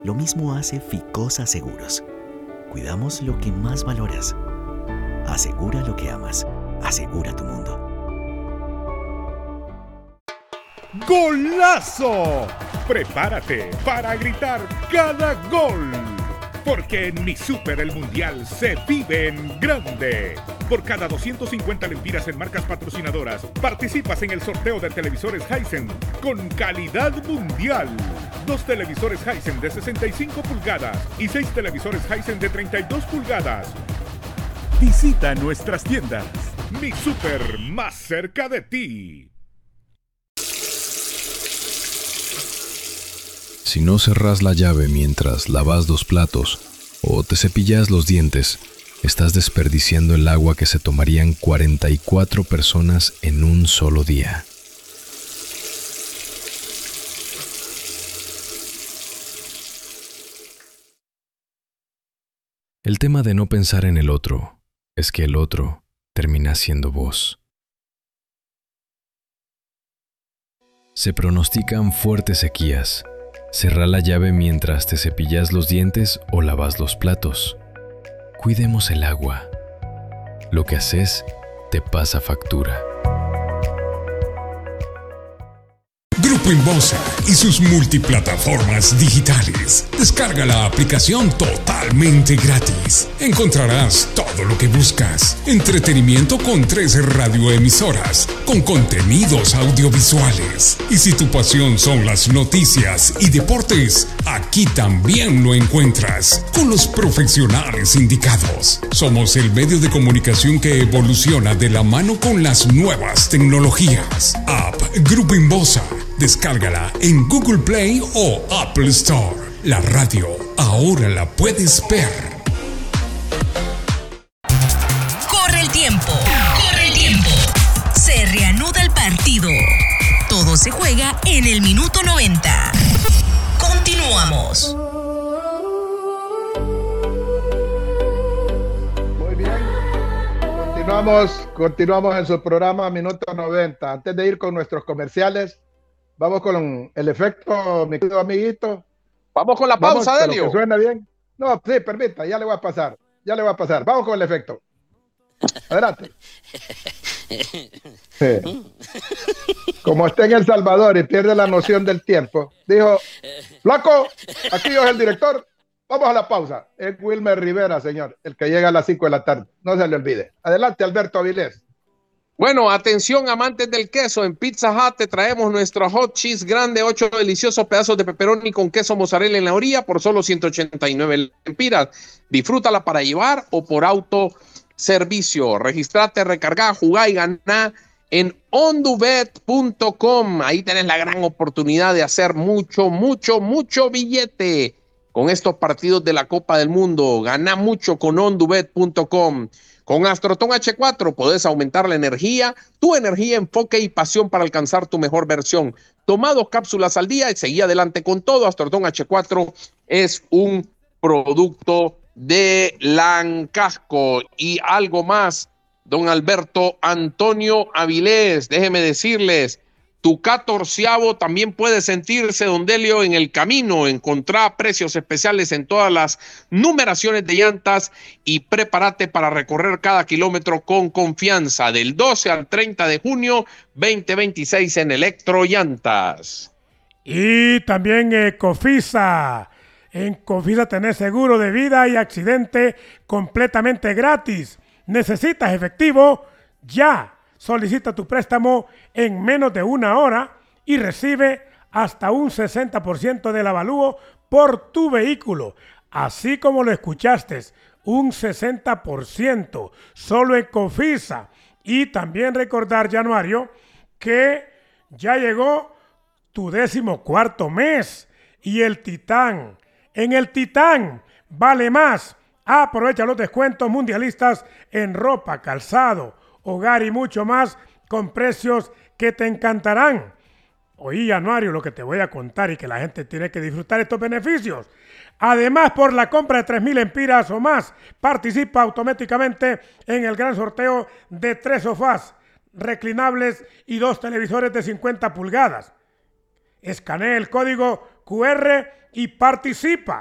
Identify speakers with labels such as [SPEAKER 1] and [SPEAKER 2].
[SPEAKER 1] Lo mismo hace Ficosa Seguros. Cuidamos lo que más valoras. Asegura lo que amas. Asegura tu mundo.
[SPEAKER 2] ¡Golazo! Prepárate para gritar cada gol. Porque en Mi Súper el Mundial se vive en grande. Por cada 250 lempiras en marcas patrocinadoras, participas en el sorteo de televisores Hisense con calidad mundial. 2 televisores Hisense de 65 pulgadas y 6 televisores Hisense de 32 pulgadas. Visita nuestras tiendas. Mi Súper, más cerca de ti.
[SPEAKER 3] Si no cerrás la llave mientras lavas los platos o te cepillas los dientes, estás desperdiciando el agua que se tomarían 44 personas en un solo día. El tema de no pensar en el otro es que el otro termina siendo vos. Se pronostican fuertes sequías. Cerrá la llave mientras te cepillas los dientes o lavas los platos. Cuidemos el agua. Lo que haces te pasa factura.
[SPEAKER 4] Grupo Inbosa y sus multiplataformas digitales. Descarga la aplicación totalmente gratis. Encontrarás todo lo que buscas. Entretenimiento con 13 radioemisoras, con contenidos audiovisuales. Y si tu pasión son las noticias y deportes, aquí también lo encuentras, con los profesionales indicados. Somos el medio de comunicación que evoluciona de la mano con las nuevas tecnologías. App Grupo Inbosa. Descárgala en Google Play o Apple Store. La radio ahora la puedes ver.
[SPEAKER 5] Corre el tiempo. Corre el tiempo. Se reanuda el partido. Todo se juega en el minuto 90. Continuamos.
[SPEAKER 6] Muy bien. Continuamos en su programa Minuto 90. Antes de ir con nuestros comerciales, vamos con el efecto, mi querido amiguito.
[SPEAKER 7] Vamos con la pausa, Delio.
[SPEAKER 6] Que suena bien. No, sí, permita, ya le voy a pasar. Vamos con el efecto. Adelante. Sí. Como está en El Salvador y pierde la noción del tiempo, dijo: flaco, aquí yo es el director, vamos a la pausa. Es Wilmer Rivera, señor, el que llega a las 5 de la tarde. No se le olvide. Adelante, Alberto Avilés.
[SPEAKER 7] Bueno, atención amantes del queso, en Pizza Hut te traemos nuestro hot cheese grande, 8 deliciosos pedazos de pepperoni con queso mozzarella en la orilla por solo 189 lempiras. Disfrútala para llevar o por autoservicio. Registrate, recarga, jugá y ganá en ondubet.com. Ahí tenés la gran oportunidad de hacer mucho billete con estos partidos de la Copa del Mundo. Ganá mucho con ondubet.com. Con Astroton H4 podés aumentar la energía, tu energía, enfoque y pasión para alcanzar tu mejor versión. Toma 2 cápsulas al día y seguí adelante con todo. Astroton H4 es un producto de Lancasco. Y algo más, don Alberto Antonio Avilés, déjeme decirles, tu 14avo también puede sentirse, don Delio, en el camino. Encontrá precios especiales en todas las numeraciones de llantas y prepárate para recorrer cada kilómetro con confianza. Del 12 al 30 de junio 2026 en Electrollantas.
[SPEAKER 8] Y también Cofisa. En Cofisa tenés seguro de vida y accidente completamente gratis. ¿Necesitas efectivo? Ya. Solicita tu préstamo en menos de 1 hora y recibe hasta un 60% del avalúo por tu vehículo. Así como lo escuchaste, un 60% solo en Cofisa. Y también recordar, Januario, que ya llegó tu 14º mes y el Titán. En el Titán vale más. Aprovecha los descuentos mundialistas en ropa, calzado, hogar y mucho más con precios que te encantarán. Oí, Januario, lo que te voy a contar y que la gente tiene que disfrutar estos beneficios. Además, por la compra de 3,000 lempiras o más, participa automáticamente en el gran sorteo de 3 sofás reclinables y 2 televisores de 50 pulgadas. Escanee el código QR y participa.